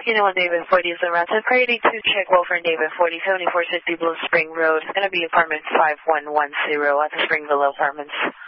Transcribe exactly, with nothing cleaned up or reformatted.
Kilo one David forty is around ten priority to check Wolfern David forty, seventy-four fifty Blue Spring Road. It's going to be apartment five one one zero at the Springville Apartments.